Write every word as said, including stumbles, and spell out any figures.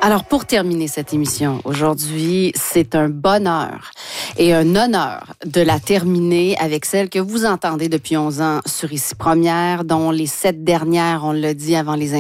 Alors, pour terminer cette émission, aujourd'hui, c'est un bonheur et un honneur de la terminer avec celle que vous entendez depuis onze ans sur Ici Première, dont les sept dernières, on l'a dit avant les